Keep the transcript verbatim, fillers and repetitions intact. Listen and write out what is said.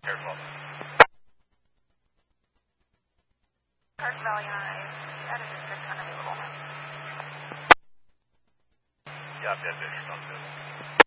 Careful. Park Valley High. That is just kind of a little. Yeah, I've got pictures on this.